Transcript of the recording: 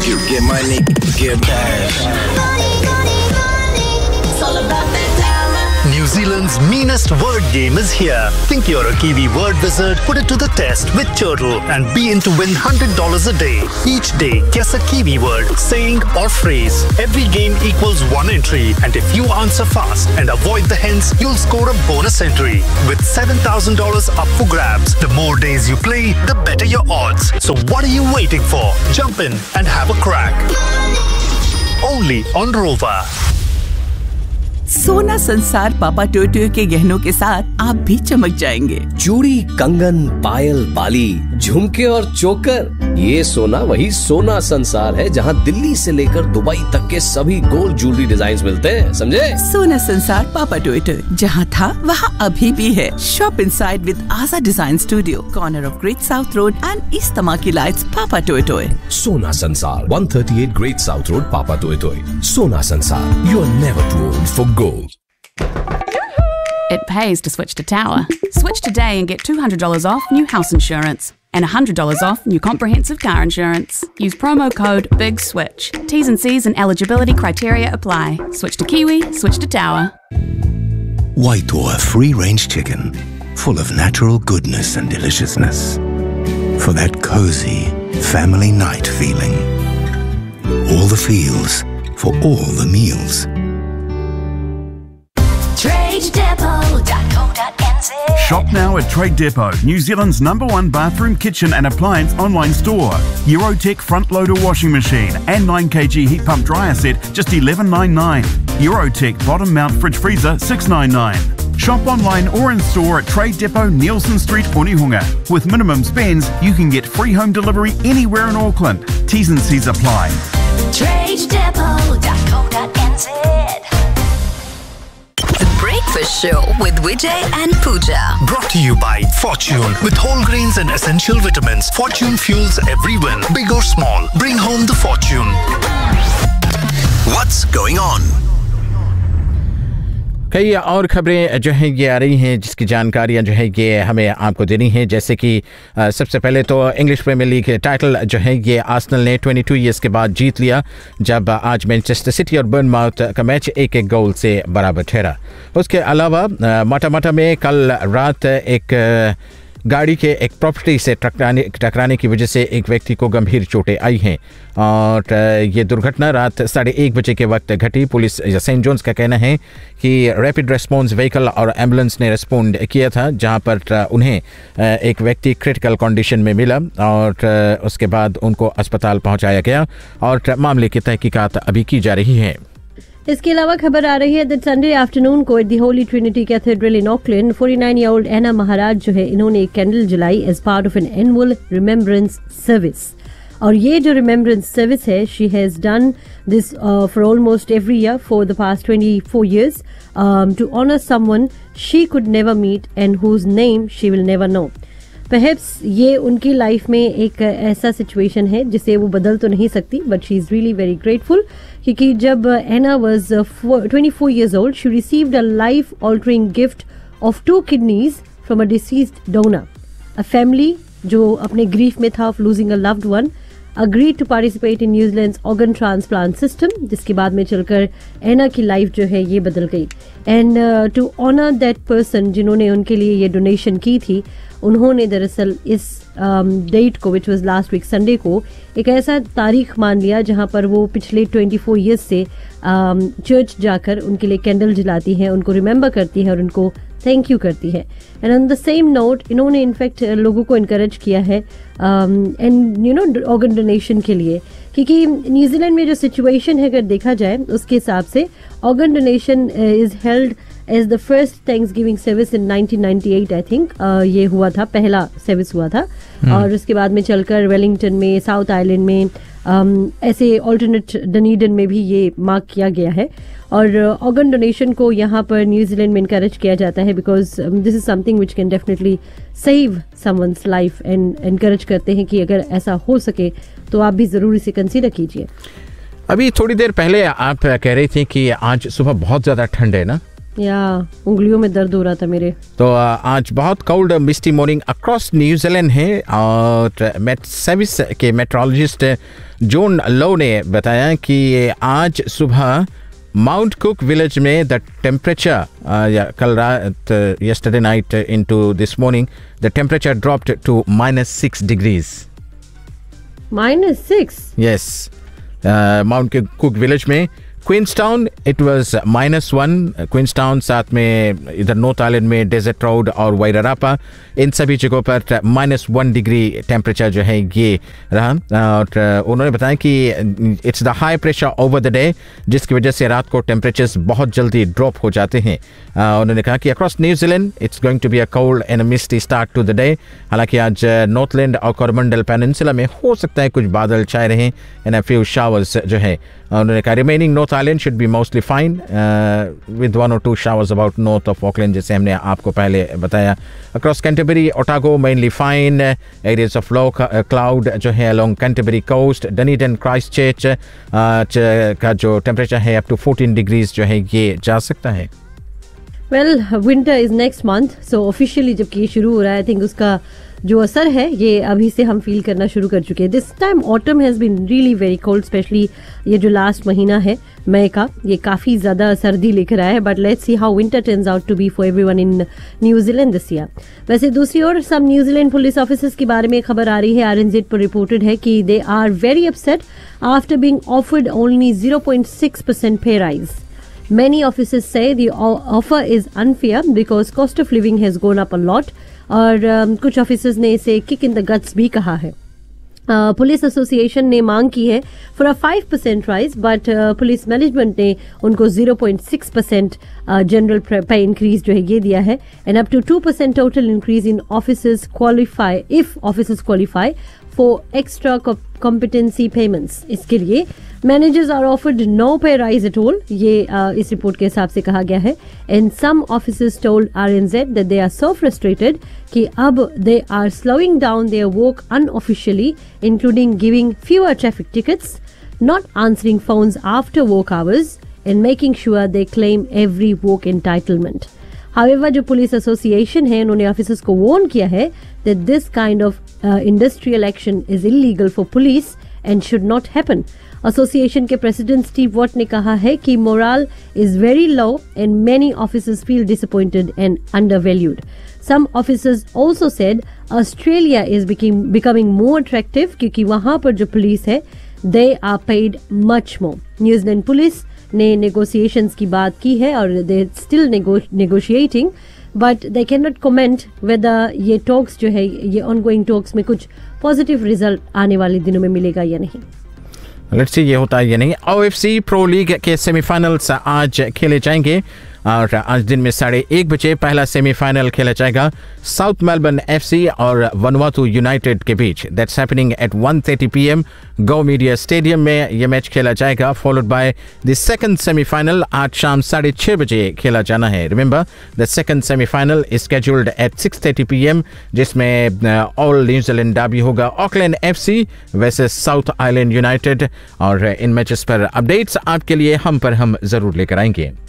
Get money, get cash. It's all about that dollar. New Zealand's meanest word game is here. Think you're a Kiwi word wizard? Put it to the test with Turtle and be in to win $100 a day. Each day, guess a Kiwi word, saying or phrase. Every game equals one entry, and if you answer fast and avoid the hints, you'll score a bonus entry. With $7,000 up for grabs, the more days you play, the better your odds. So what are you waiting for? Jump in and have a crack. Only on Rover. सोना संसार पापा टोटो के गहनों के साथ आप भी चमक जाएंगे। चूड़ी, कंगन, पायल, बाली, झुमके और चोकर, ये सोना वही सोना संसार है जहां दिल्ली से लेकर दुबई तक के सभी गोल्ड ज्वेलरी डिजाइन मिलते हैं, समझे? सोना संसार पापा टोटो, जहां था वहां अभी भी है। शॉप इनसाइड विद आजा design studio, corner of great south road and east Tamaki lights, पापा टोटो। सोना संसार 138 ग्रेट साउथ रोड, पापा टोटो। सोना संसार, you are never to old for gold. It pays to switch to Tower. Switch today and get $200 off new house insurance and $100 off new comprehensive car insurance. Use promo code BIGSWITCH. T's and C's and eligibility criteria apply. Switch to Kiwi, switch to Tower. Waitoa free-range chicken, full of natural goodness and deliciousness. For that cozy family night feeling. All the feels for all the meals. TradeDepot.co.nz. Shop now at Trade Depot, New Zealand's #1 bathroom, kitchen and appliance online store. Eurotech front loader washing machine and 9kg heat pump dryer set just $11.99. Eurotech bottom mount fridge freezer $6.99. Shop online or in store at Trade Depot, Nielsen Street, Onehunga. With minimum spends, you can get free home delivery anywhere in Auckland. T's and C's apply. TradeDepot.co.nz. Breakfast Show with Vijay and Pooja. Brought to you by Fortune. With whole grains and essential vitamins, Fortune fuels every win, big or small. Bring home the fortune. What's going on? कई और खबरें जो हैं ये आ रही हैं जिसकी जानकारियां जो है ये हमें आपको देनी है। जैसे कि सबसे पहले तो इंग्लिश प्रीमियर लीग टाइटल जो है ये आर्सेनल ने 22 ईयर्स के बाद जीत लिया, जब आज मैनचेस्टर सिटी और बर्नमाउथ का मैच 1-1 गोल से बराबर ठहरा। उसके अलावा माटा में कल रात एक गाड़ी के एक प्रॉपर्टी से टकराने की वजह से एक व्यक्ति को गंभीर चोटें आई हैं और ये दुर्घटना रात 1:30 बजे के वक्त घटी। पुलिस या सेंट जॉन्स का कहना है कि रैपिड रेस्पॉन्स व्हीकल और एम्बुलेंस ने रिस्पॉन्ड किया था, जहां पर उन्हें एक व्यक्ति क्रिटिकल कंडीशन में मिला और उसके बाद उनको अस्पताल पहुंचाया गया और मामले की तहकीकात अभी की जा रही है। इसके अलावा खबर आ रही है दैट संडे आफ्टरनून को at the Holi Trinity cathedral in Auckland 49-year-old एना महाराज जो है इन्होंने एक कैंडल जलाई as part of an annual remembrance service. और ये जो रिमेम्बरेंस सर्विस है, she has done this for almost every year for the past 24 years to honour someone she could never meet and whose name she will never know. Perhaps ये उनकी life में एक ऐसा situation है जिसे वो बदल तो नहीं सकती, but she is really very grateful क्योंकि जब एना was 24 years old, she received a life-altering gift of 2 kidneys from a deceased donor. A family जो अपने grief में था of losing a loved one agreed to participate in New Zealand's organ transplant system, जिसके बाद में चलकर एना की life जो है ये बदल गई। And to honour that person जिन्होंने उनके लिए ये डोनेशन की थी, उन्होंने दरअसल इस डेट को which was last week Sunday को एक ऐसा तारीख मान लिया जहां पर वो पिछले 24 years से चर्च जाकर उनके लिए कैंडल जलाती हैं, उनको रिमेंबर करती हैं और उनको थैंक यू करती है। And on the same note इन्होंने इनफैक्ट लोगों को इनकरेज किया है and you know organ donation के लिए, क्योंकि न्यूजीलैंड में जो सिचुएशन है अगर देखा जाए उसके हिसाब से organ donation is held as the first Thanksgiving service in 1998 I think ये हुआ था, पहला सर्विस हुआ था। और उसके बाद में चलकर वेलिंगटन में, साउथ आइलैंड में, ऐसे ऑल्टरनेट डनीडन में भी ये मार्क किया गया है। और ऑर्गन डोनेशन को यहाँ पर न्यूजीलैंड में इनकरेज किया जाता है because this is something which can definitely save someone's life and encourage करते हैं कि अगर ऐसा हो सके तो आप भी ज़रूर इसे कंसीडर कीजिए। अभी थोड़ी देर पहले आप कह रही थी कि आज सुबह बहुत ज़्यादा ठंड है ना? या उंगलियों में दर्द हो रहा था मेरे। तो आज बहुत कोल्ड मिस्टी मॉर्निंग अक्रॉस न्यूजीलैंड है और मेट सर्विस के मेट्रोलॉजिस्ट जॉन लो ने बताया कि आज सुबह माउंट कुक विलेज में द टेम्परेचर कल रात yesterday night into this morning the temperature dropped to -6 degrees. -6? Yes. Mount Cook village में क्वींसटाउन इट वाज -1 क्वींसटाउन, साथ में इधर नॉर्थ आइलैंड में डेजर्ट रोड और वाइरारापा, इन सभी जगहों पर -1 डिग्री टेम्परेचर जो है ये रहा। और उन्होंने बताया कि it's the high pressure over the day, जिसकी वजह से रात को टेम्परेचर्स बहुत जल्दी ड्रॉप हो जाते हैं। उन्होंने कहा कि across New Zealand it's going to be a cold and Misty start to the day. हालांकि आज नॉर्थलैंड और कोरोमंडल पेनिनसुला में हो सकता है कुछ बादल छाए रहें एंड अ फ्यू शावर्स जो है। उन्होंने कहा remaining north island should be mostly fine with 1 or 2 showers about north of Auckland, जैसे हमने आपको पहले बताया। Across Canterbury Otago mainly fine, areas of low cloud जो है along Canterbury coast, Dunedin Christchurch का जो टेम्परेचर है अप टू 14 डिग्रीज जो है ये जा सकता है। Well winter is next month, so officially जबकि ये शुरू हो रहा है, आई थिंक उसका जो असर है ये अभी से हम फील करना शुरू कर चुके हैं। This time autumn has been really very cold, specially ये जो लास्ट महीना है मई का, ये काफ़ी ज़्यादा सर्दी लेकर आया है। But let's see how winter turns out to be for everyone in New Zealand this year. वैसे दूसरी ओर सब न्यूजीलैंड पुलिस ऑफिसर्स के बारे में खबर आ रही है, RNZ पर रिपोर्टेड है कि they are very upset after being offered only 0.6% पे rise. Many officers say the offer is unfair because cost of living has gone up a lot. और कुछ ऑफिसर्स ने इसे किक इन द गट्स भी कहा है। पुलिस एसोसिएशन ने मांग की है for a 5% rise, but police management ने उनको 0.6% जनरल पे इंक्रीज जो है ये दिया है, and up to 2% total increase in officers qualify if officers qualify for extra competency payments. इसके लिए मैनेजर्स आर ऑफर्ड नो पे राइज एट ऑल, ये इस रिपोर्ट के हिसाब से कहा गया है। And some officers told RNZ that they are so frustrated कि अब they are slowing down their work unofficially, including giving fewer traffic tickets, not answering phones after work hours and making sure they claim every work entitlement. However जो police association है उन्होंने officers को warn किया है that this kind of industrial action is illegal for police and should not happen. Association के president Steve what ने कहा है कि moral is very low and many officers feel disappointed and undervalued. Some officers also said Australia is becoming more attractive क्योंकि वहां पर जो police है they are paid much more. New Zealand police ने नेगोशिएशंस की बात की है और they still negotiating, but they can not comment weather ये टॉक्स जो है ये ऑनगोइंग टॉक्स में कुछ पॉजिटिव रिजल्ट आने वाले दिनों में मिलेगा या नहीं। लेट्स सी ये होता है या नहीं। OFC प्रो लीग के सेमीफाइनल्स आज खेले जाएंगे और आज दिन में 1:30 बजे पहला सेमीफाइनल खेला जाएगा साउथ मेलबर्न FC और वनुआतु यूनाइटेड के बीच। That's happening at 1:30 PM go media stadium में ये मैच खेला जाएगा, followed by the second semifinal आज शाम 6:30 बजे खेला जाना है। Remember the second semifinal is scheduled eight 6:30 PM, जिसमें ऑल न्यूजीलैंड डर्बी होगा, Auckland FC versus south island United. और इन मैचेस पर अपडेट्स आपके लिए हम जरूर लेकर आएंगे।